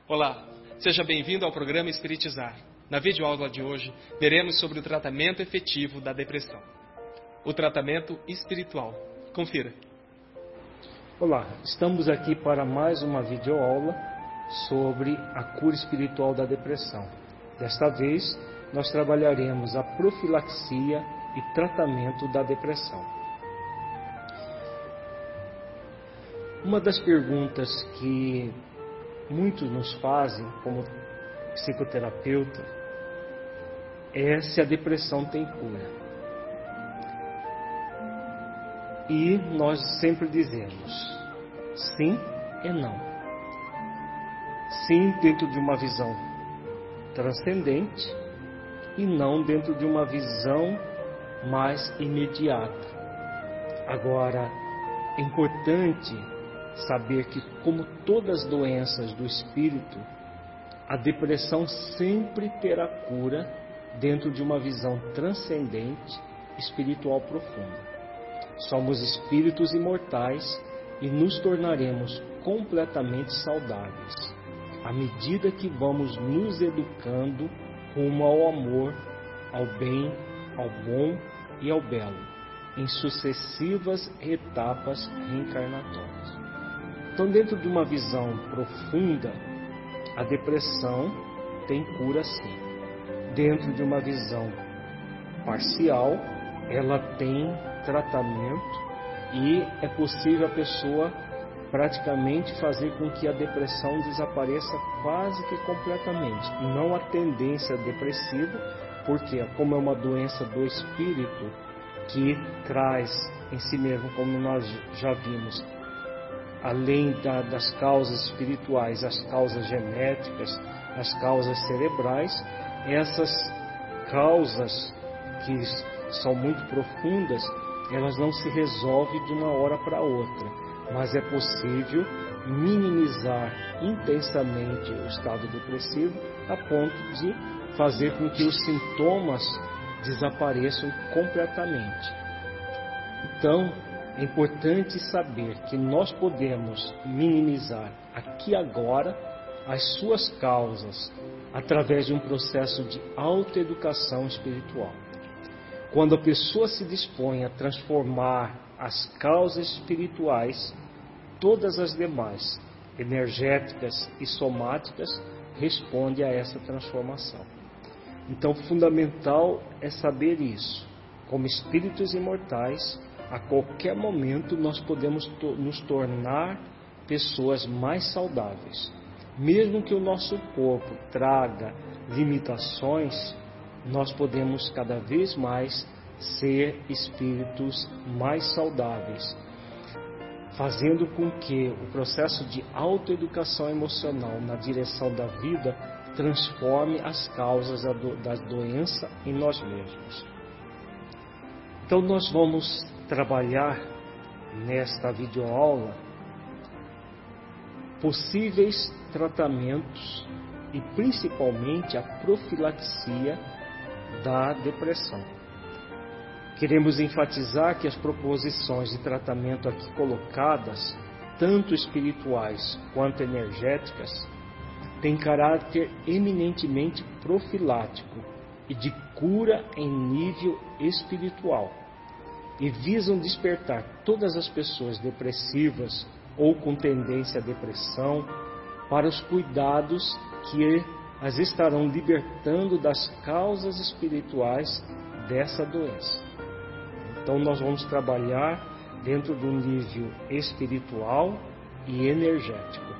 Olá, seja bem-vindo ao programa Espiritizar. Na videoaula de hoje, veremos sobre o tratamento efetivo da depressão. O tratamento espiritual. Confira. Olá, estamos aqui para mais uma videoaula sobre a cura espiritual da depressão. Desta vez, nós trabalharemos a profilaxia e tratamento da depressão. Uma das perguntas que muitos nos fazem como psicoterapeuta é se a depressão tem cura. E nós sempre dizemos sim e não. Sim dentro de uma visão transcendente e não dentro de uma visão mais imediata. Agora, é importante saber que, como todas as doenças do espírito, a depressão sempre terá cura dentro de uma visão transcendente, espiritual profunda. Somos espíritos imortais e nos tornaremos completamente saudáveis à medida que vamos nos educando rumo ao amor, ao bem, ao bom e ao belo, em sucessivas etapas reencarnatórias. Então, dentro de uma visão profunda, a depressão tem cura sim. Dentro de uma visão parcial, ela tem tratamento e é possível a pessoa praticamente fazer com que a depressão desapareça quase que completamente. Não a tendência depressiva, porque como é uma doença do espírito que traz em si mesmo, como nós já vimos, além das causas espirituais, as causas genéticas, as causas cerebrais, essas causas que são muito profundas, elas não se resolvem de uma hora para outra, mas é possível minimizar intensamente o estado depressivo a ponto de fazer com que os sintomas desapareçam completamente. Então, é importante saber que nós podemos minimizar aqui e agora as suas causas através de um processo de autoeducação espiritual. Quando a pessoa se dispõe a transformar as causas espirituais, todas as demais, energéticas e somáticas, respondem a essa transformação. Então, fundamental é saber isso. Como espíritos imortais, a qualquer momento nós podemos nos tornar pessoas mais saudáveis. Mesmo que o nosso corpo traga limitações, nós podemos cada vez mais ser espíritos mais saudáveis, fazendo com que o processo de autoeducação emocional na direção da vida transforme as causas da doença em nós mesmos. Então nós vamos trabalhar nesta videoaula possíveis tratamentos e principalmente a profilaxia da depressão. Queremos enfatizar que as proposições de tratamento aqui colocadas, tanto espirituais quanto energéticas, têm caráter eminentemente profilático e de cura em nível espiritual, e visam despertar todas as pessoas depressivas ou com tendência à depressão para os cuidados que as estarão libertando das causas espirituais dessa doença. Então nós vamos trabalhar dentro do nível espiritual e energético.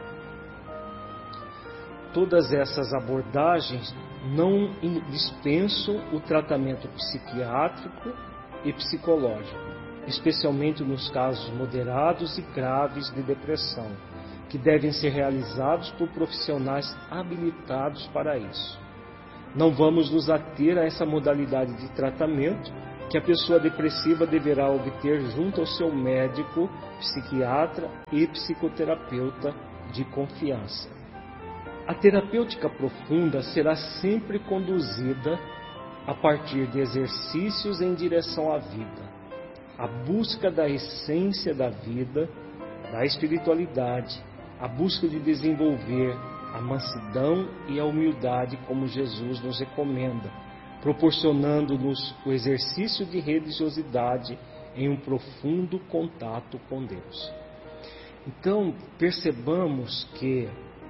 Todas essas abordagens não dispensam o tratamento psiquiátrico e psicológico, especialmente nos casos moderados e graves de depressão, que devem ser realizados por profissionais habilitados para isso. Não vamos nos ater a essa modalidade de tratamento que a pessoa depressiva deverá obter junto ao seu médico, psiquiatra e psicoterapeuta de confiança. A terapêutica profunda será sempre conduzida a partir de exercícios em direção à vida, a busca da essência da vida, da espiritualidade, a busca de desenvolver a mansidão e a humildade como Jesus nos recomenda, proporcionando-nos o exercício de religiosidade em um profundo contato com Deus. Então, percebamos que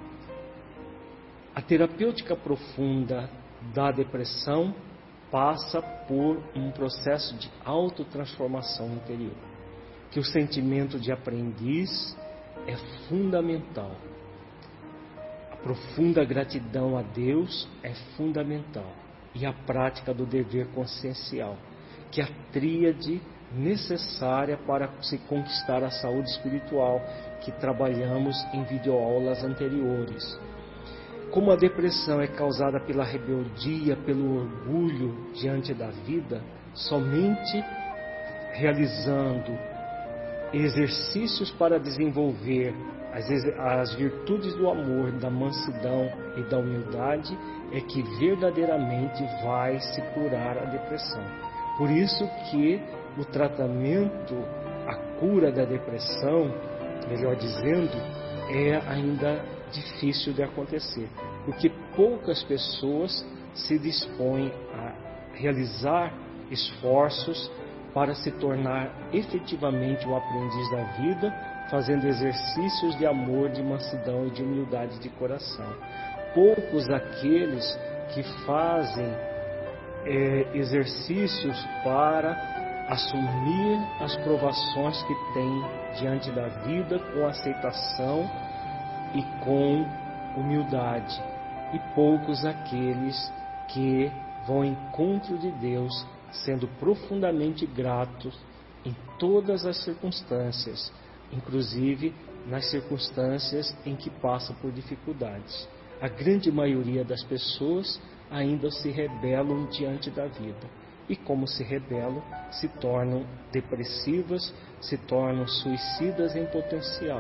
a terapêutica profunda da depressão passa por um processo de autotransformação interior, que o sentimento de aprendiz é fundamental. A profunda gratidão a Deus é fundamental. E a prática do dever consciencial, que é a tríade necessária para se conquistar a saúde espiritual, que trabalhamos em videoaulas anteriores. Como a depressão é causada pela rebeldia, pelo orgulho diante da vida, somente realizando exercícios para desenvolver as virtudes do amor, da mansidão e da humildade é que verdadeiramente vai se curar a depressão. Por isso que o tratamento, a cura da depressão, melhor dizendo, é ainda difícil de acontecer, porque poucas pessoas se dispõem a realizar esforços para se tornar efetivamente um aprendiz da vida, fazendo exercícios de amor, de mansidão e de humildade de coração. Poucos aqueles que fazem exercícios para assumir as provações que têm diante da vida com aceitação e com humildade. E poucos aqueles que vão ao encontro de Deus, sendo profundamente gratos em todas as circunstâncias, inclusive nas circunstâncias em que passa por dificuldades. A grande maioria das pessoas ainda se rebelam diante da vida. E como se rebelam, se tornam depressivas, se tornam suicidas em potencial.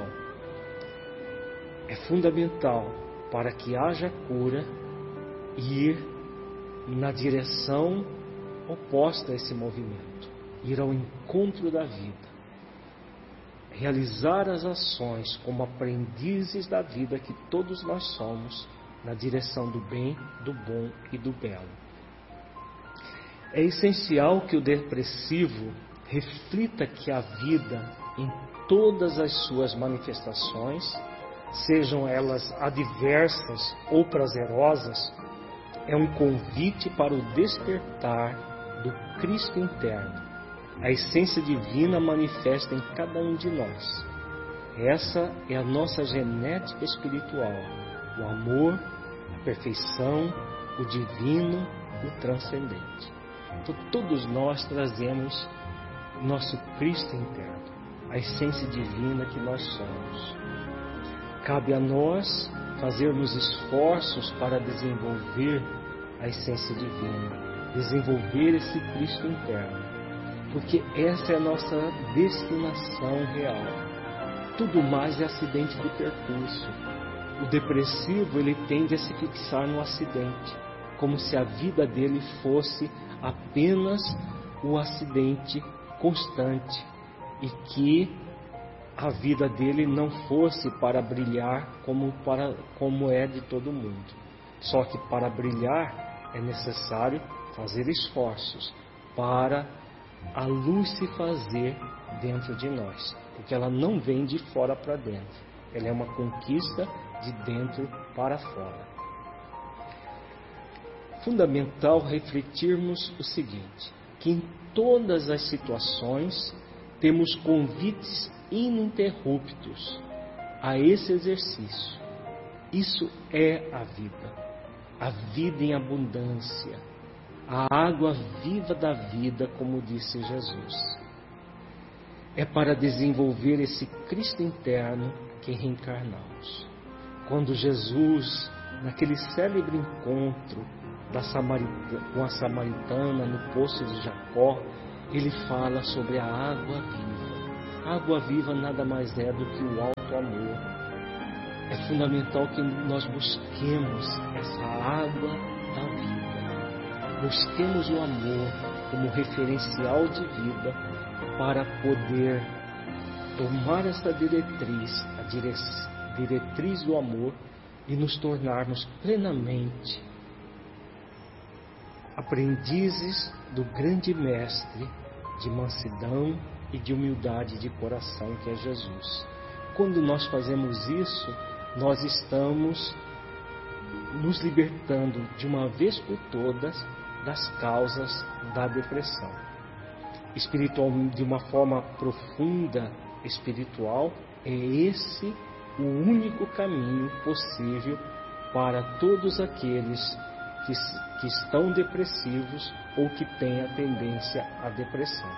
É fundamental, para que haja cura, ir na direção oposta a esse movimento, ir ao encontro da vida, realizar as ações como aprendizes da vida que todos nós somos, na direção do bem, do bom e do belo. É essencial que o depressivo reflita que a vida, em todas as suas manifestações, sejam elas adversas ou prazerosas, é um convite para o despertar do Cristo interno, a essência divina manifesta em cada um de nós. Essa é a nossa genética espiritual, o amor, a perfeição, o divino, o transcendente. Então, todos nós trazemos nosso Cristo interno, a essência divina que nós somos. Cabe a nós fazermos esforços para desenvolver a essência divina, desenvolver esse Cristo interno, porque essa é a nossa destinação real. Tudo mais é acidente de percurso. O depressivo, ele tende a se fixar no acidente, como se a vida dele fosse apenas o acidente constante e que a vida dele não fosse para brilhar como é de todo mundo. Só que para brilhar é necessário fazer esforços para a luz se fazer dentro de nós, porque ela não vem de fora para dentro, ela é uma conquista de dentro para fora. Fundamental refletirmos o seguinte, que em todas as situações temos convites ininterruptos a esse exercício. Isso é a vida em abundância, a água viva da vida, como disse Jesus. É para desenvolver esse Cristo interno que reencarnamos. Quando Jesus, naquele célebre encontro com a samaritana no poço de Jacó, ele fala sobre a água viva. A água viva nada mais é do que o alto amor. É fundamental que nós busquemos essa água da vida. Busquemos o amor como referencial de vida para poder tomar essa diretriz, a diretriz do amor, e nos tornarmos plenamente aprendizes do grande mestre de mansidão e de humildade de coração, que é Jesus. Quando nós fazemos isso, nós estamos nos libertando de uma vez por todas das causas da depressão. Espiritual, de uma forma profunda, espiritual, é esse o único caminho possível para todos aqueles que estão depressivos ou que têm a tendência à depressão.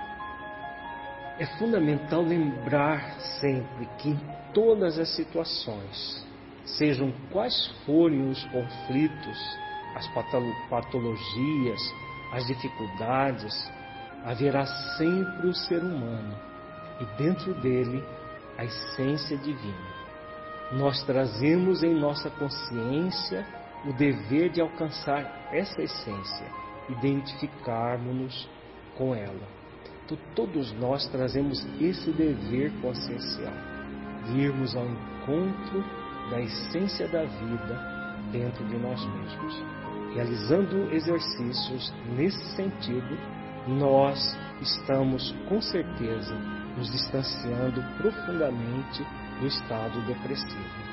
É fundamental lembrar sempre que em todas as situações, sejam quais forem os conflitos, as patologias, as dificuldades, haverá sempre o ser humano e dentro dele a essência divina. Nós trazemos em nossa consciência o dever de alcançar essa essência, identificarmos-nos com ela. Então, todos nós trazemos esse dever consciencial, de irmos ao encontro da essência da vida dentro de nós mesmos. Realizando exercícios nesse sentido, nós estamos com certeza nos distanciando profundamente do estado depressivo.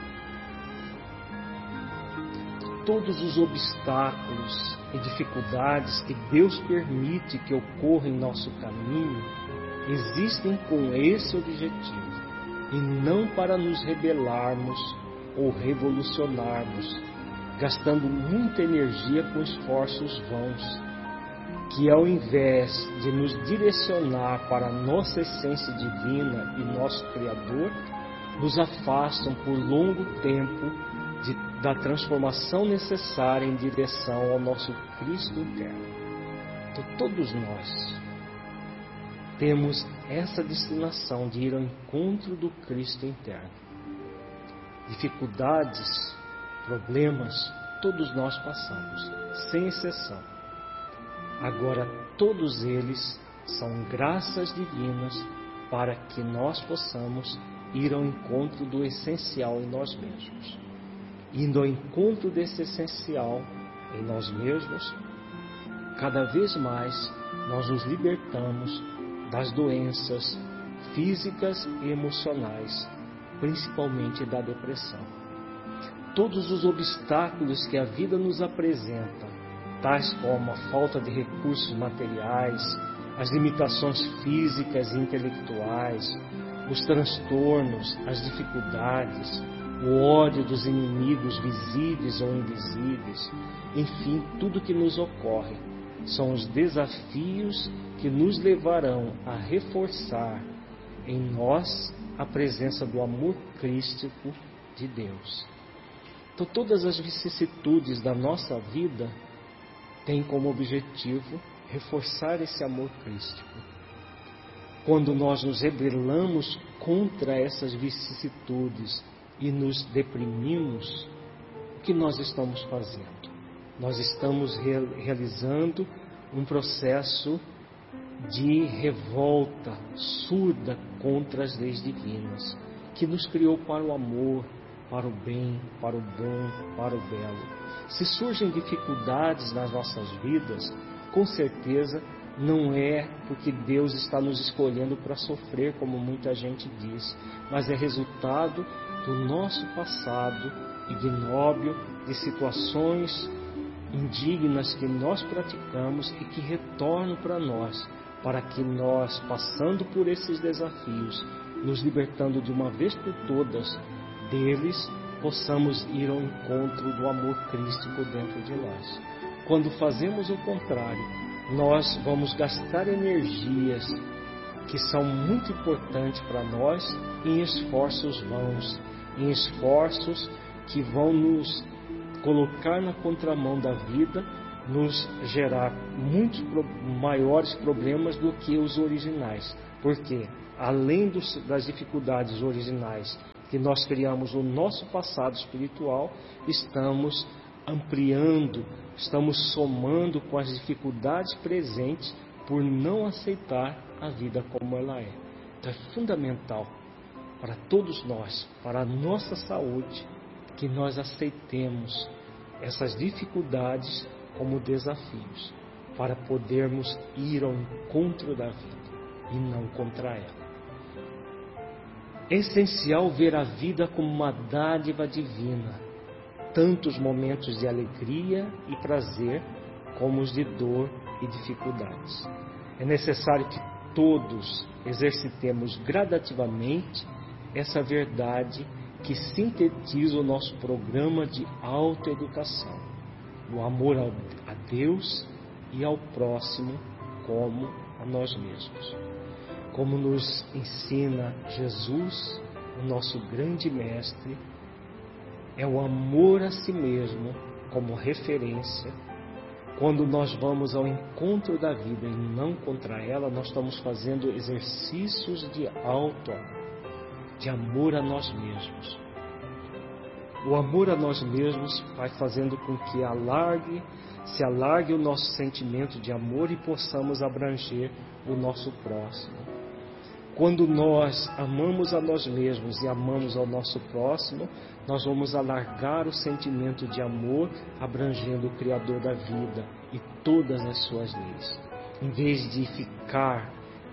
Todos os obstáculos e dificuldades que Deus permite que ocorram em nosso caminho existem com esse objetivo, e não para nos rebelarmos ou revolucionarmos, gastando muita energia com esforços vãos, que ao invés de nos direcionar para a nossa essência divina e nosso Criador, nos afastam por longo tempo da transformação necessária em direção ao nosso Cristo interno. Então, todos nós temos essa destinação de ir ao encontro do Cristo interno. Dificuldades, problemas, todos nós passamos, sem exceção. Agora, todos eles são graças divinas para que nós possamos ir ao encontro do essencial em nós mesmos. Indo ao encontro desse essencial em nós mesmos, cada vez mais nós nos libertamos das doenças físicas e emocionais, principalmente da depressão. Todos os obstáculos que a vida nos apresenta, tais como a falta de recursos materiais, as limitações físicas e intelectuais, os transtornos, as dificuldades, o ódio dos inimigos visíveis ou invisíveis, enfim, tudo que nos ocorre, são os desafios que nos levarão a reforçar em nós a presença do amor crístico de Deus. Então, todas as vicissitudes da nossa vida têm como objetivo reforçar esse amor crístico. Quando nós nos rebelamos contra essas vicissitudes e nos deprimimos, o que nós estamos fazendo? Nós estamos realizando um processo de revolta surda contra as leis divinas, que nos criou para o amor, para o bem, para o bom, para o belo. Se surgem dificuldades nas nossas vidas, com certeza não é porque Deus está nos escolhendo para sofrer, como muita gente diz, mas é resultado do nosso passado ignóbil, de situações indignas que nós praticamos e que retornam para nós, para que nós, passando por esses desafios, nos libertando de uma vez por todas deles, possamos ir ao encontro do amor crístico dentro de nós. Quando fazemos o contrário, nós vamos gastar energias que são muito importantes para nós em esforços vãos, em esforços que vão nos colocar na contramão da vida, nos gerar muitos maiores problemas do que os originais. Porque, além das dificuldades originais que nós criamos no nosso passado espiritual, estamos ampliando, estamos somando com as dificuldades presentes por não aceitar a vida como ela é. Então é fundamental para todos nós, para a nossa saúde, que nós aceitemos essas dificuldades como desafios, para podermos ir ao encontro da vida e não contra ela. É essencial ver a vida como uma dádiva divina, tanto os momentos de alegria e prazer, como os de dor e dificuldades. É necessário que todos exercitemos gradativamente essa verdade que sintetiza o nosso programa de autoeducação, o amor a Deus e ao próximo como a nós mesmos. Como nos ensina Jesus, o nosso grande mestre, é o amor a si mesmo como referência. Quando nós vamos ao encontro da vida e não contra ela, nós estamos fazendo exercícios de auto-amor, de amor a nós mesmos. O amor a nós mesmos vai fazendo com que se alargue o nosso sentimento de amor e possamos abranger o nosso próximo. Quando nós amamos a nós mesmos e amamos ao nosso próximo, nós vamos alargar o sentimento de amor, abrangendo o Criador da vida e todas as suas leis. Em vez de ficar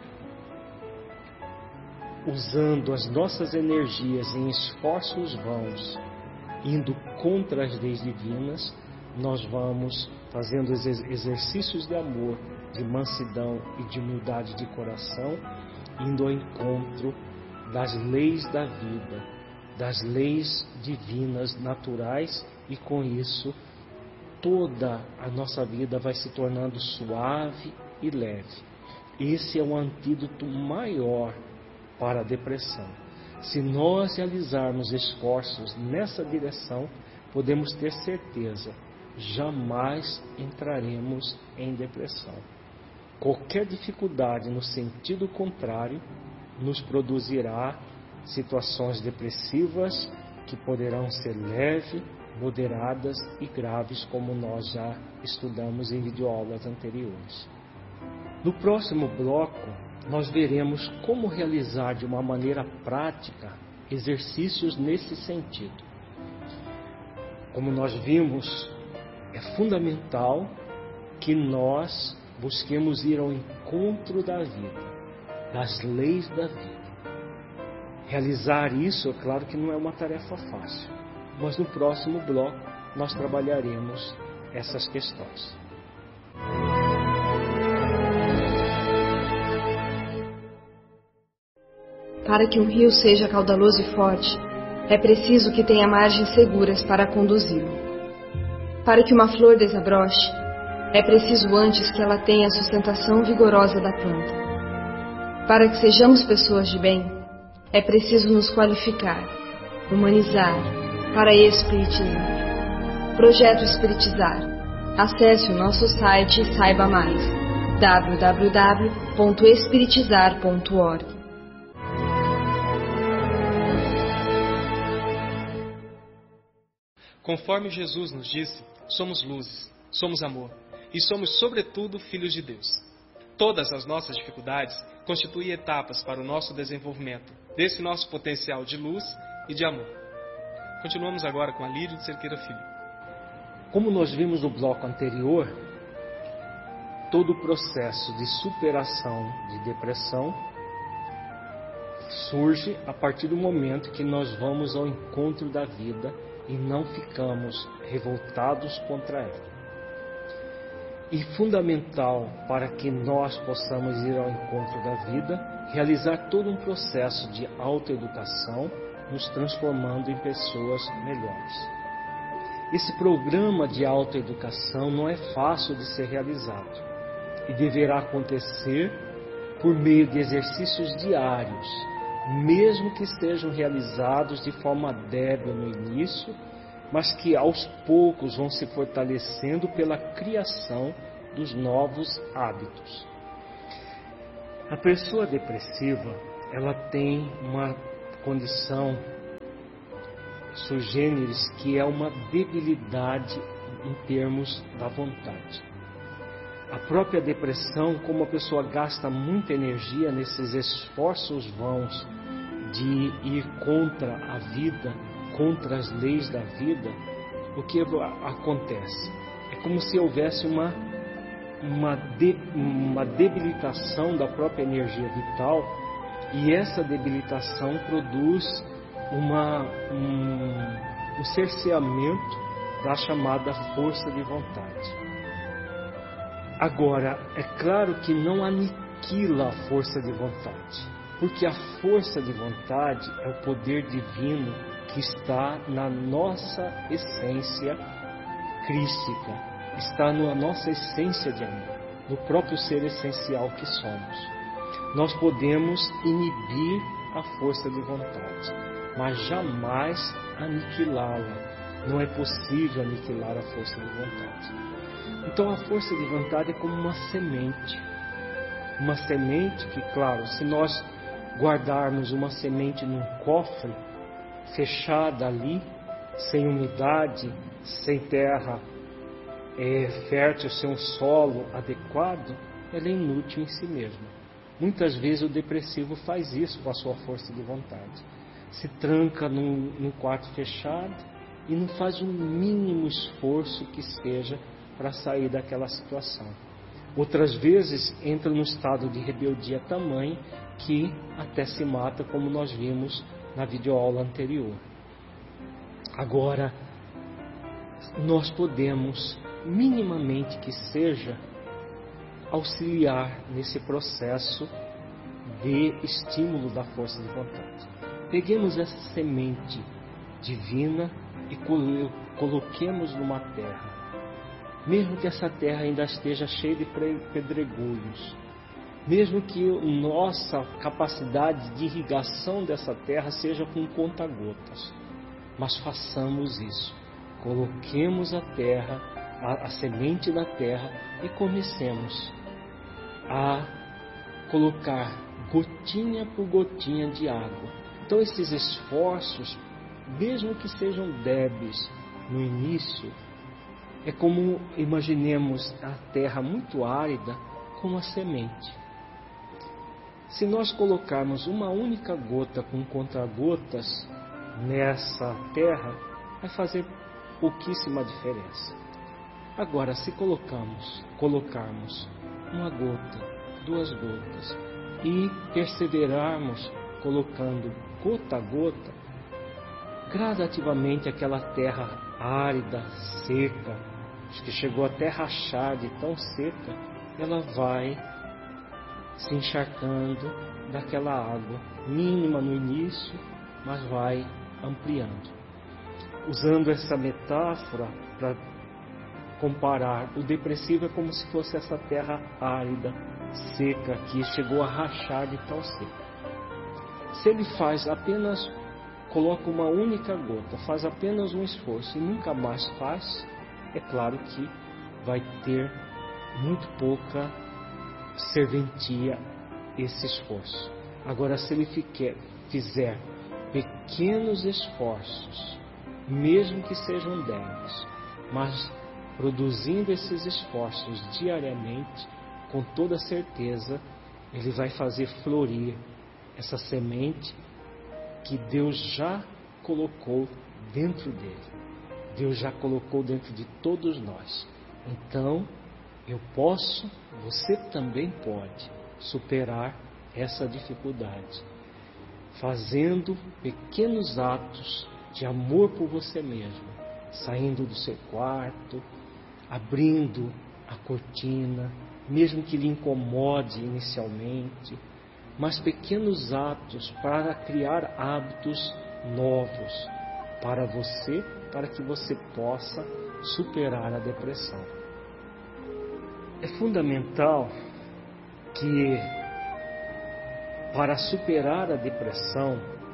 usando as nossas energias em esforços vãos, indo contra as leis divinas, nós vamos fazendo exercícios de amor, de mansidão e de humildade de coração, indo ao encontro das leis da vida, das leis divinas naturais, e com isso toda a nossa vida vai se tornando suave e leve. Esse é o antídoto maior para a depressão. Se nós realizarmos esforços nessa direção, podemos ter certeza, jamais entraremos em depressão. Qualquer dificuldade no sentido contrário nos produzirá situações depressivas que poderão ser leves, moderadas e graves, como nós já estudamos em videoaulas anteriores. No próximo bloco, nós veremos como realizar de uma maneira prática exercícios nesse sentido. Como nós vimos, é fundamental que nós busquemos ir ao encontro da vida, das leis da vida. Realizar isso, é claro que não é uma tarefa fácil, mas no próximo bloco nós trabalharemos essas questões. Para que um rio seja caudaloso e forte, é preciso que tenha margens seguras para conduzi-lo. Para que uma flor desabroche, é preciso antes que ela tenha a sustentação vigorosa da planta. Para que sejamos pessoas de bem, é preciso nos qualificar, humanizar, para espiritizar. Projeto Espiritizar. Acesse o nosso site e saiba mais. www.espiritizar.org. Conforme Jesus nos disse, somos luzes, somos amor e somos, sobretudo, filhos de Deus. Todas as nossas dificuldades constituem etapas para o nosso desenvolvimento, desse nosso potencial de luz e de amor. Continuamos agora com Alírio de Cerqueira Filho. Como nós vimos no bloco anterior, todo o processo de superação de depressão surge a partir do momento que nós vamos ao encontro da vida e não ficamos revoltados contra ela. E fundamental para que nós possamos ir ao encontro da vida, realizar todo um processo de autoeducação, nos transformando em pessoas melhores. Esse programa de autoeducação não é fácil de ser realizado e deverá acontecer por meio de exercícios diários, mesmo que sejam realizados de forma débil no início, mas que aos poucos vão se fortalecendo pela criação dos novos hábitos. A pessoa depressiva, ela tem uma condição sui generis, que é uma debilidade em termos da vontade. A própria depressão, como a pessoa gasta muita energia nesses esforços vãos de ir contra a vida, contra as leis da vida, o que acontece? É como se houvesse uma debilitação da própria energia vital, e essa debilitação produz um cerceamento da chamada força de vontade. Agora, é claro que não aniquila a força de vontade, porque a força de vontade é o poder divino que está na nossa essência crística, está na nossa essência de amor, no próprio ser essencial que somos. Nós podemos inibir a força de vontade, mas jamais aniquilá-la. Não é possível aniquilar a força de vontade. Então a força de vontade é como uma semente. Uma semente que, claro, se nós guardarmos uma semente num cofre, fechada ali, sem umidade, sem terra fértil, sem um solo adequado, ela é inútil em si mesma. Muitas vezes o depressivo faz isso com a sua força de vontade. Se tranca num quarto fechado e não faz o mínimo esforço que seja para sair daquela situação. Outras vezes entra num estado de rebeldia tamanho que até se mata, como nós vimos na videoaula anterior. Agora, nós podemos, minimamente que seja, auxiliar nesse processo de estímulo da força de vontade. Peguemos essa semente divina e coloquemos numa terra, mesmo que essa terra ainda esteja cheia de pedregulhos, mesmo que nossa capacidade de irrigação dessa terra seja com conta-gotas, mas façamos isso. Coloquemos a terra, a semente da terra, e comecemos a colocar gotinha por gotinha de água. Então esses esforços, mesmo que sejam débeis no início, é como imaginemos a terra muito árida com uma semente. Se nós colocarmos uma única gota com conta-gotas nessa terra, vai fazer pouquíssima diferença. Agora, se colocarmos uma gota, 2 gotas e perseverarmos colocando gota a gota, gradativamente aquela terra árida, seca, que chegou até rachar de tão seca, ela vai se encharcando daquela água, mínima no início, mas vai ampliando. Usando essa metáfora para comparar, o depressivo é como se fosse essa terra árida, seca, que chegou a rachar de tão seca. Se ele coloca uma única gota, faz apenas um esforço e nunca mais faz, é claro que vai ter muito pouca serventia esse esforço. Agora, se ele fizer pequenos esforços, mesmo que sejam débeis, mas produzindo esses esforços diariamente, com toda certeza, ele vai fazer florir essa semente que Deus já colocou dentro dele. Deus já colocou dentro de todos nós. Então, eu posso, você também pode superar essa dificuldade, fazendo pequenos atos de amor por você mesmo, saindo do seu quarto, abrindo a cortina, mesmo que lhe incomode inicialmente, mas pequenos atos para criar hábitos novos para você, para que você possa superar a depressão. É fundamental que, para superar a depressão,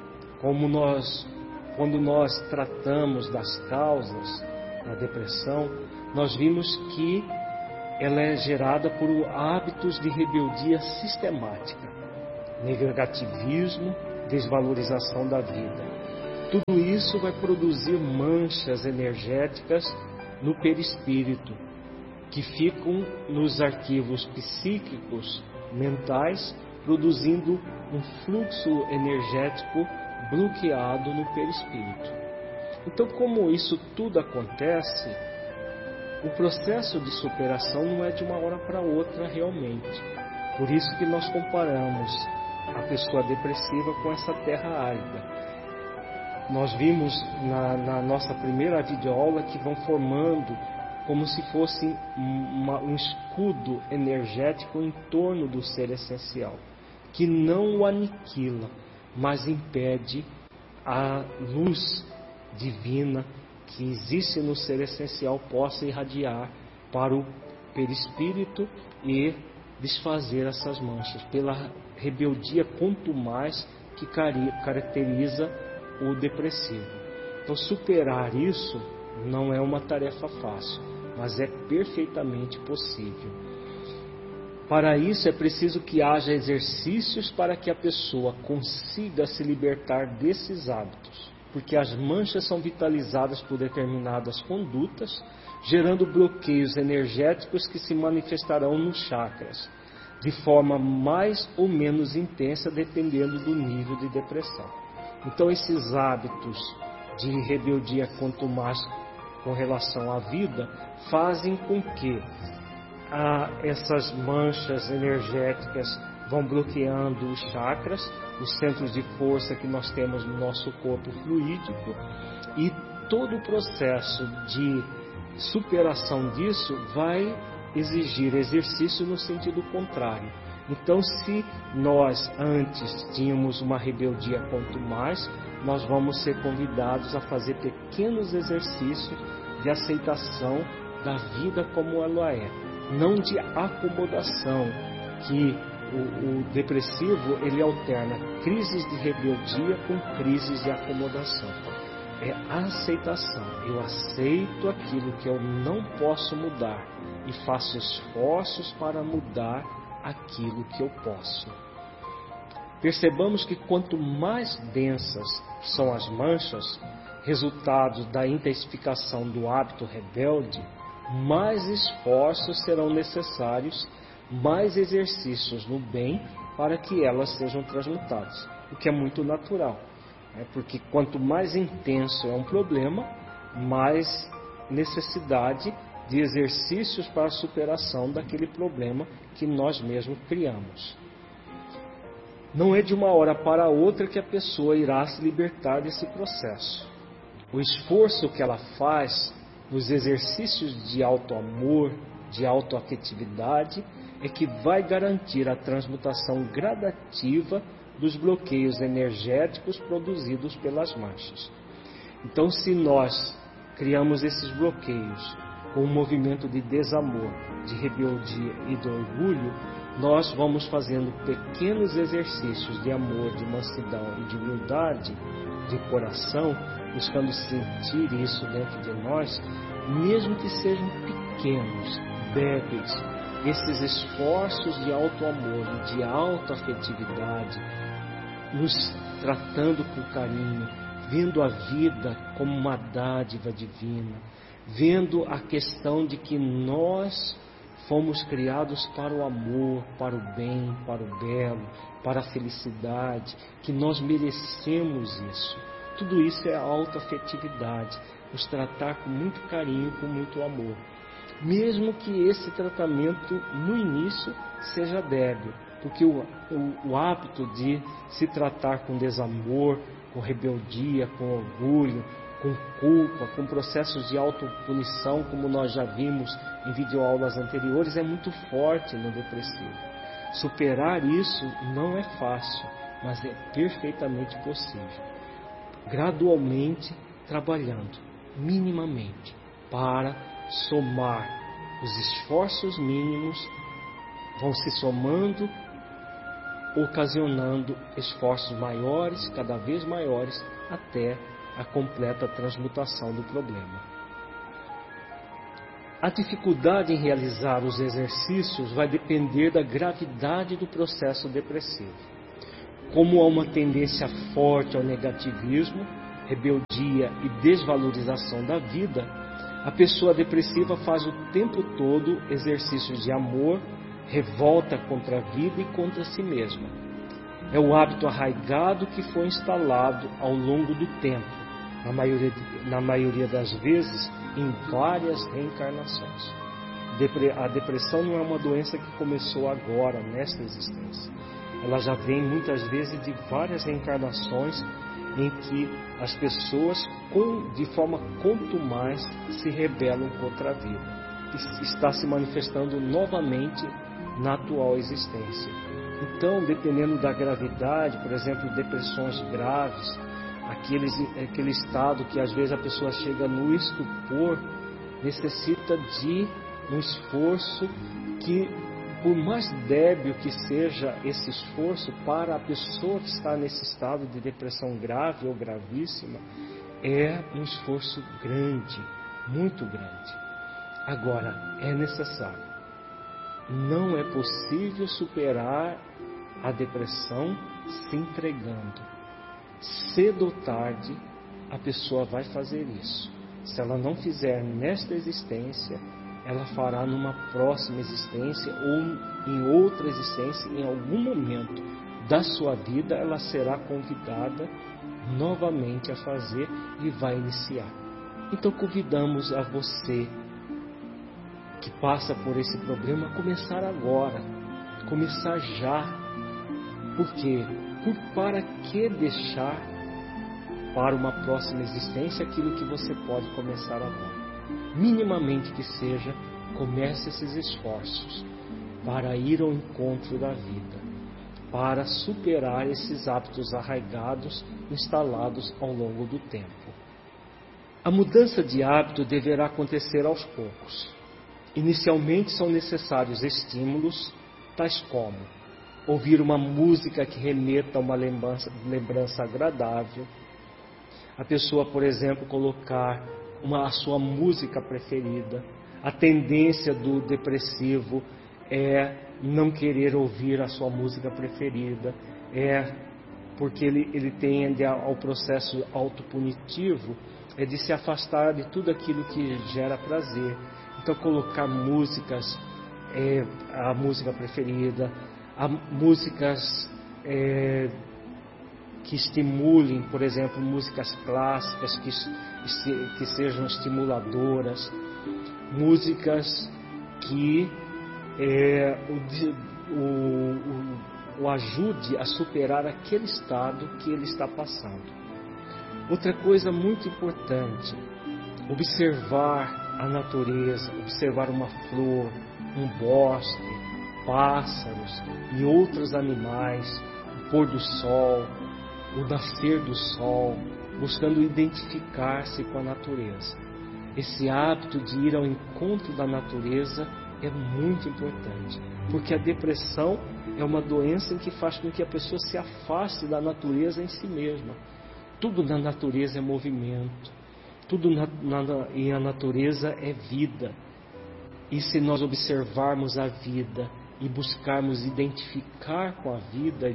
quando nós tratamos das causas da depressão, nós vimos que ela é gerada por hábitos de rebeldia sistemática, negativismo, desvalorização da vida. Tudo isso vai produzir manchas energéticas no perispírito, que ficam nos arquivos psíquicos mentais, produzindo um fluxo energético bloqueado no perispírito. Então, como isso tudo acontece, o processo de superação não é de uma hora para outra realmente. Por isso que nós comparamos a pessoa depressiva com essa terra árida. Nós vimos na nossa primeira videoaula que vão formando como se fosse um escudo energético em torno do ser essencial, que não o aniquila, mas impede a luz divina que existe no ser essencial possa irradiar para o perispírito e desfazer essas manchas, pela rebeldia contumaz que caracteriza o depressivo. Então, superar isso não é uma tarefa fácil, mas é perfeitamente possível. Para isso é preciso que haja exercícios para que a pessoa consiga se libertar desses hábitos, porque as manchas são vitalizadas por determinadas condutas, gerando bloqueios energéticos que se manifestarão nos chakras, de forma mais ou menos intensa, dependendo do nível de depressão. Então, esses hábitos de rebeldia contumaz com relação à vida fazem com que essas manchas energéticas vão bloqueando os chakras, os centros de força que nós temos no nosso corpo fluídico, e todo o processo de superação disso vai exigir exercício no sentido contrário. Então, se nós antes tínhamos uma rebeldia contumaz, nós vamos ser convidados a fazer pequenos exercícios de aceitação da vida como ela é, não de acomodação, que o depressivo ele alterna crises de rebeldia com crises de acomodação. É aceitação. Eu aceito aquilo que eu não posso mudar e faço esforços para mudar aquilo que eu posso. Percebamos que quanto mais densas são as manchas, resultado da intensificação do hábito rebelde, mais esforços serão necessários, mais exercícios no bem para que elas sejam transmutadas, o que é muito natural, porque quanto mais intenso é um problema, mais necessidade de exercícios para a superação daquele problema que nós mesmos criamos. Não é de uma hora para outra que a pessoa irá se libertar desse processo. O esforço que ela faz nos exercícios de auto-amor, de auto-afetividade, é que vai garantir a transmutação gradativa dos bloqueios energéticos produzidos pelas manchas. Então, se nós criamos esses bloqueios com um movimento de desamor, de rebeldia e de orgulho, nós vamos fazendo pequenos exercícios de amor, de mansidão e de humildade de coração, buscando sentir isso dentro de nós, mesmo que sejam pequenos, débeis. Esses esforços de auto-amor e de auto-afetividade, nos tratando com carinho, vendo a vida como uma dádiva divina, vendo a questão de que nós fomos criados para o amor, para o bem, para o belo, para a felicidade, que nós merecemos isso. Tudo isso é autoafetividade, nos tratar com muito carinho, com muito amor. Mesmo que esse tratamento no início seja débil, porque o hábito de se tratar com desamor, com rebeldia, com orgulho, com culpa, com processos de autopunição, como nós já vimos em videoaulas anteriores, é muito forte no depressivo. Superar isso não é fácil, mas é perfeitamente possível. Gradualmente, trabalhando, minimamente, para somar os esforços mínimos, vão se somando, ocasionando esforços maiores, cada vez maiores, até a completa transmutação do problema. A dificuldade em realizar os exercícios vai depender da gravidade do processo depressivo. Como há uma tendência forte ao negativismo, rebeldia e desvalorização da vida, a pessoa depressiva faz o tempo todo exercícios de amor, revolta contra a vida e contra si mesma. É o hábito arraigado que foi instalado ao longo do tempo, na maioria das vezes, em várias reencarnações. A depressão não é uma doença que começou agora, nesta existência. Ela já vem muitas vezes de várias reencarnações em que as pessoas, de forma contumaz, se rebelam contra a vida. Está se manifestando novamente na atual existência. Então, dependendo da gravidade, por exemplo, depressões graves, aquele estado que às vezes a pessoa chega no estupor, necessita de um esforço que, por mais débil que seja esse esforço, para a pessoa que está nesse estado de depressão grave ou gravíssima, é um esforço grande, muito grande. Agora, é necessário. Não é possível superar a depressão se entregando. Cedo ou tarde, a pessoa vai fazer isso. Se ela não fizer nesta existência, ela fará numa próxima existência ou em outra existência, em algum momento da sua vida, ela será convidada novamente a fazer e vai iniciar. Então convidamos a você que passa por esse problema a começar agora, começar já. Por quê? Para que deixar para uma próxima existência aquilo que você pode começar agora? Minimamente que seja, comece esses esforços para ir ao encontro da vida, para superar esses hábitos arraigados instalados ao longo do tempo. A mudança de hábito deverá acontecer aos poucos. Inicialmente são necessários estímulos, tais como ouvir uma música que remeta a uma lembrança agradável. A pessoa, por exemplo, colocar a sua música preferida. A tendência do depressivo é não querer ouvir a sua música preferida, porque ele tende ao processo autopunitivo, de se afastar de tudo aquilo que gera prazer. Então colocar músicas, a música preferida, músicas que estimulem, por exemplo, músicas clássicas que sejam estimuladoras, músicas que o ajude a superar aquele estado que ele está passando. Outra coisa muito importante, observar a natureza, observar uma flor, um bosque, pássaros e outros animais, o pôr do sol, o nascer do sol, buscando identificar-se com a natureza. Esse hábito de ir ao encontro da natureza é muito importante, porque a depressão é uma doença em que faz com que a pessoa se afaste da natureza em si mesma. Tudo na natureza é movimento, e a natureza é vida. E se nós observarmos a vida e buscarmos identificar com a vida,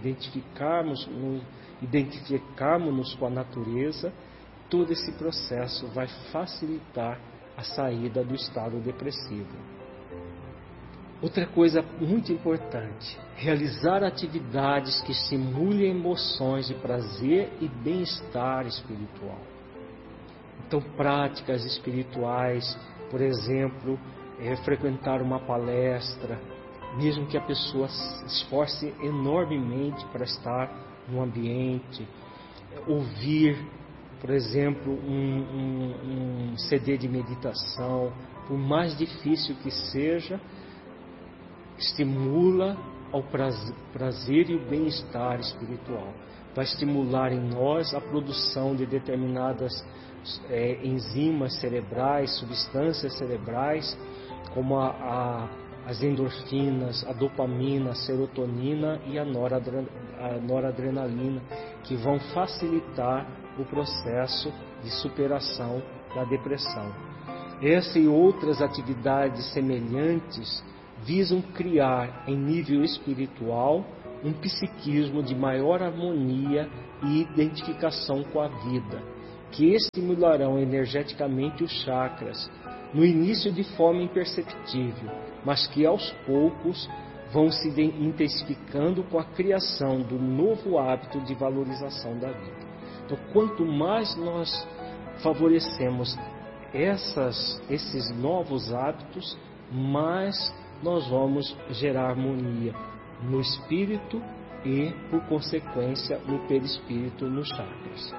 identificarmos-nos com a natureza, todo esse processo vai facilitar a saída do estado depressivo. Outra coisa muito importante, realizar atividades que estimulem emoções de prazer e bem-estar espiritual. Então, práticas espirituais, por exemplo, frequentar uma palestra, mesmo que a pessoa se esforce enormemente para estar no ambiente, ouvir, por exemplo, um CD de meditação, por mais difícil que seja, estimula ao prazer e o bem-estar espiritual. Vai estimular em nós a produção de determinadas enzimas cerebrais, substâncias cerebrais, como as endorfinas, a dopamina, a serotonina e a noradrenalina, que vão facilitar o processo de superação da depressão. Essa e outras atividades semelhantes visam criar em nível espiritual um psiquismo de maior harmonia e identificação com a vida, que estimularão energeticamente os chakras, no início de forma imperceptível, mas que aos poucos vão se intensificando com a criação do novo hábito de valorização da vida. Então, quanto mais nós favorecemos esses novos hábitos, mais nós vamos gerar harmonia no espírito e, por consequência, no perispírito, nos chakras.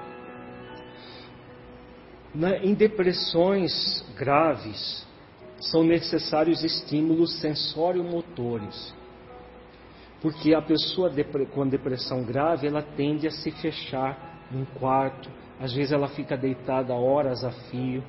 Em depressões graves, são necessários estímulos sensório-motores, porque a pessoa com depressão grave, ela tende a se fechar num quarto, às vezes ela fica deitada horas a fio,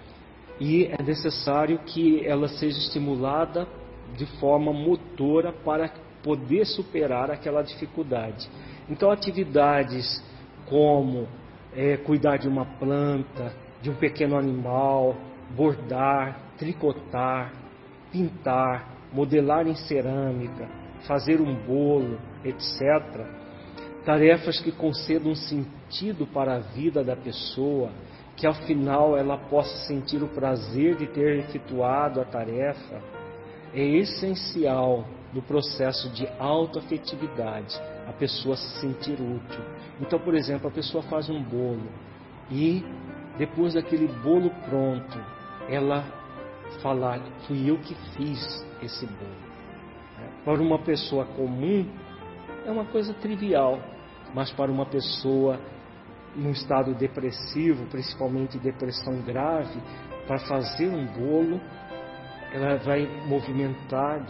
e é necessário que ela seja estimulada de forma motora para poder superar aquela dificuldade. Então, atividades como cuidar de uma planta, de um pequeno animal, bordar, tricotar, pintar, modelar em cerâmica, fazer um bolo, etc. Tarefas que concedam sentido para a vida da pessoa, que ao final ela possa sentir o prazer de ter efetuado a tarefa, é essencial no processo de autoafetividade, a pessoa se sentir útil. Então, por exemplo, a pessoa faz um bolo e depois daquele bolo pronto, ela falar: fui eu que fiz esse bolo. Para uma pessoa comum é uma coisa trivial, mas para uma pessoa num estado depressivo, principalmente depressão grave, para fazer um bolo, ela vai movimentar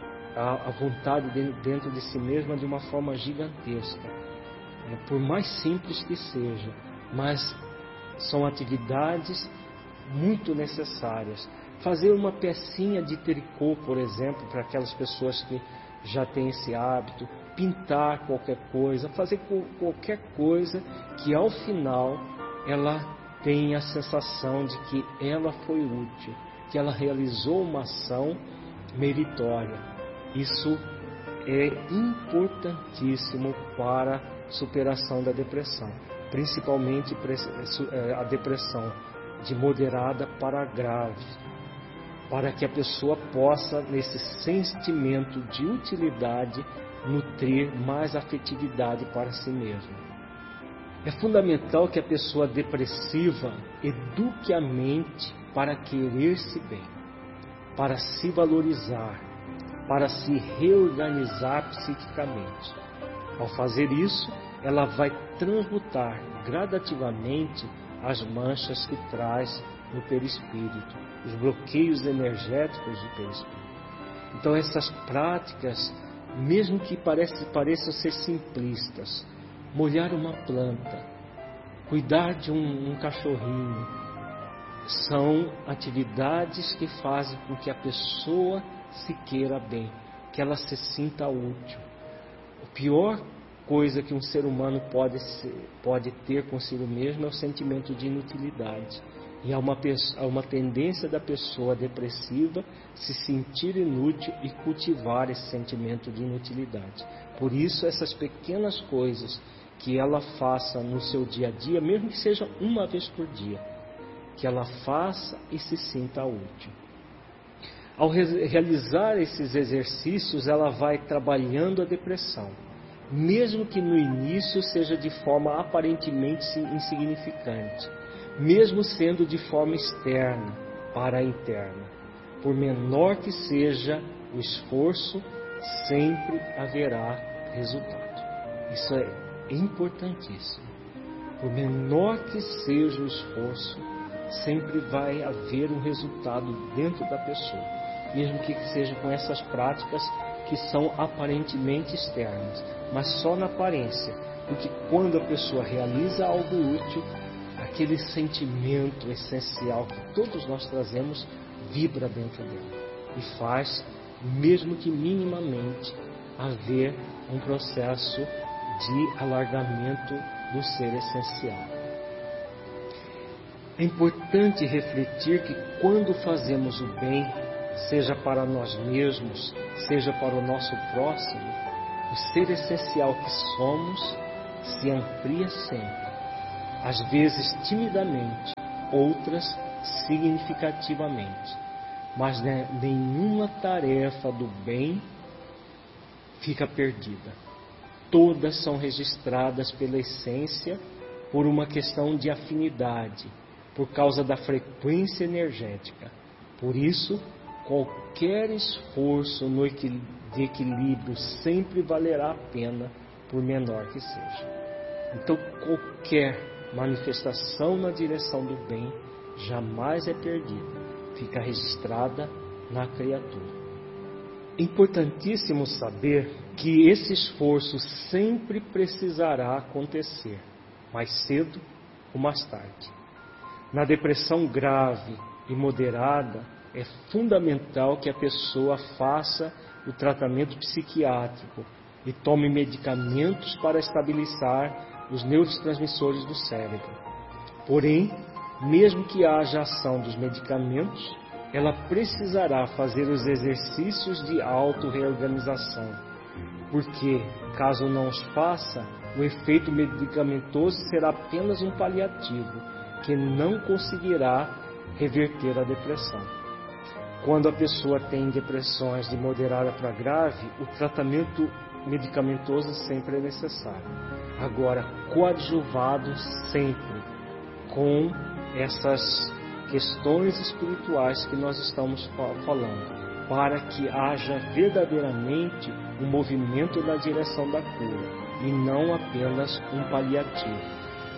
a vontade dentro de si mesma de uma forma gigantesca. Por mais simples que seja, mas são atividades muito necessárias. Fazer uma pecinha de tricô, por exemplo, para aquelas pessoas que já têm esse hábito, pintar qualquer coisa, fazer qualquer coisa que ao final ela tenha a sensação de que ela foi útil, que ela realizou uma ação meritória. Isso é importantíssimo para a superação da depressão, principalmente a depressão de moderada para grave, para que a pessoa possa, nesse sentimento de utilidade, nutrir mais afetividade para si mesma. É fundamental que a pessoa depressiva eduque a mente para querer-se bem, para se valorizar, para se reorganizar psiquicamente. Ao fazer isso, ela vai transmutar gradativamente as manchas que traz no perispírito, os bloqueios energéticos do perispírito. Então, essas práticas, mesmo que pareçam ser simplistas, molhar uma planta, cuidar de um cachorrinho, são atividades que fazem com que a pessoa se queira bem, que ela se sinta útil. A pior coisa que um ser humano pode ter consigo mesmo é o sentimento de inutilidade. E há uma tendência da pessoa depressiva se sentir inútil e cultivar esse sentimento de inutilidade. Por isso, essas pequenas coisas que ela faça no seu dia a dia, mesmo que seja uma vez por dia, que ela faça e se sinta útil. Ao realizar esses exercícios, ela vai trabalhando a depressão, mesmo que no início seja de forma aparentemente insignificante, mesmo sendo de forma externa para a interna. Por menor que seja o esforço, sempre haverá resultado. Isso é importantíssimo. Por menor que seja o esforço, sempre vai haver um resultado dentro da pessoa, mesmo que seja com essas práticas que são aparentemente externas, mas só na aparência, porque quando a pessoa realiza algo útil, aquele sentimento essencial que todos nós trazemos vibra dentro dela e faz, mesmo que minimamente, haver um processo de alargamento do ser essencial. É importante refletir que quando fazemos o bem, seja para nós mesmos, seja para o nosso próximo, o ser essencial que somos se amplia sempre. Às vezes timidamente, outras significativamente. Mas nenhuma tarefa do bem fica perdida. Todas são registradas pela essência por uma questão de afinidade, por causa da frequência energética. Por isso, qualquer esforço de equilíbrio sempre valerá a pena, por menor que seja. Então, qualquer manifestação na direção do bem jamais é perdida, fica registrada na criatura. Importantíssimo saber que esse esforço sempre precisará acontecer, mais cedo ou mais tarde. Na depressão grave e moderada, é fundamental que a pessoa faça o tratamento psiquiátrico e tome medicamentos para estabilizar os neurotransmissores do cérebro. Porém, mesmo que haja ação dos medicamentos, ela precisará fazer os exercícios de auto-reorganização, porque, caso não os faça, o efeito medicamentoso será apenas um paliativo, que não conseguirá reverter a depressão. Quando a pessoa tem depressões de moderada para grave, o tratamento medicamentoso sempre é necessário. Agora, coadjuvado sempre com essas questões espirituais que nós estamos falando, para que haja verdadeiramente um movimento na direção da cura e não apenas um paliativo.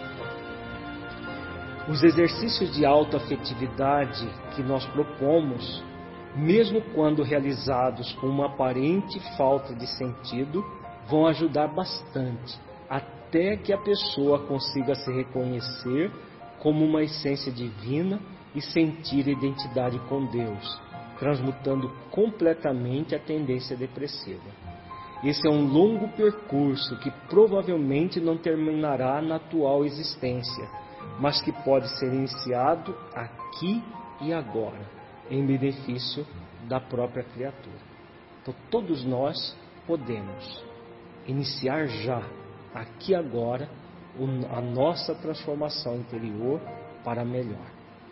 Os exercícios de autoafetividade que nós propomos, mesmo quando realizados com uma aparente falta de sentido, vão ajudar bastante, até que a pessoa consiga se reconhecer como uma essência divina e sentir identidade com Deus, transmutando completamente a tendência depressiva. Esse é um longo percurso que provavelmente não terminará na atual existência, mas que pode ser iniciado aqui e agora, em benefício da própria criatura. Então, todos nós podemos iniciar já, aqui e agora, a nossa transformação interior para melhor.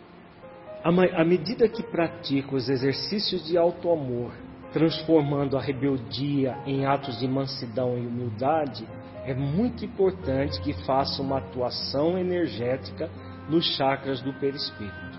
À medida que pratico os exercícios de auto-amor, transformando a rebeldia em atos de mansidão e humildade, é muito importante que faça uma atuação energética nos chakras do perispírito.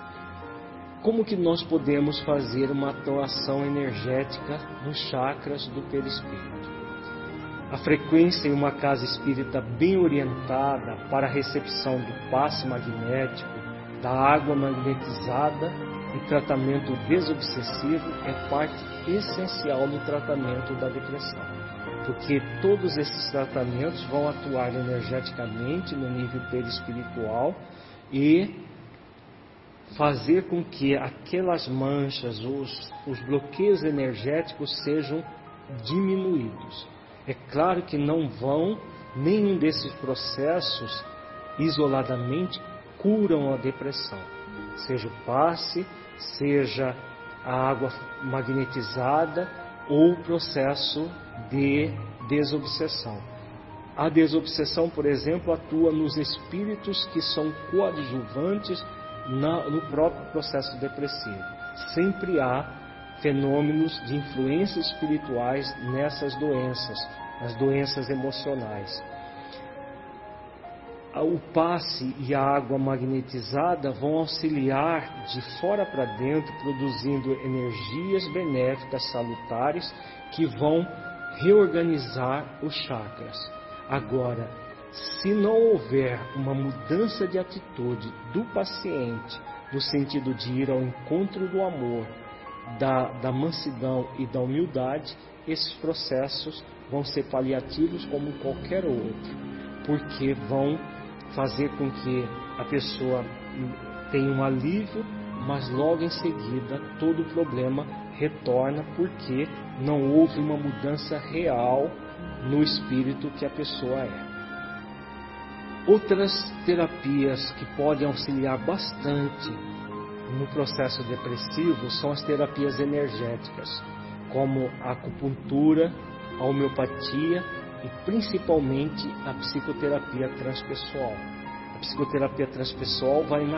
Como que nós podemos fazer uma atuação energética nos chakras do perispírito? A frequência em uma casa espírita bem orientada para a recepção do passe magnético, da água magnetizada e tratamento desobsessivo é parte essencial no tratamento da depressão, porque todos esses tratamentos vão atuar energeticamente no nível perispiritual e fazer com que aquelas manchas, os bloqueios energéticos sejam diminuídos. É claro que não vão, nenhum desses processos isoladamente curam a depressão, seja o passe, seja a água magnetizada ou o processo de desobsessão. A desobsessão, por exemplo, atua nos espíritos que são coadjuvantes no próprio processo depressivo. Sempre há fenômenos de influências espirituais nessas doenças, as doenças emocionais. O passe e a água magnetizada vão auxiliar de fora para dentro, produzindo energias benéficas salutares que vão reorganizar os chakras. Agora, se não houver uma mudança de atitude do paciente, no sentido de ir ao encontro do amor, da mansidão e da humildade, esses processos vão ser paliativos como qualquer outro, porque vão fazer com que a pessoa tenha um alívio, mas logo em seguida todo o problema retorna porque não houve uma mudança real no espírito que a pessoa é. Outras terapias que podem auxiliar bastante no processo depressivo são as terapias energéticas, como a acupuntura, a homeopatia e principalmente a psicoterapia transpessoal. A psicoterapia transpessoal vai na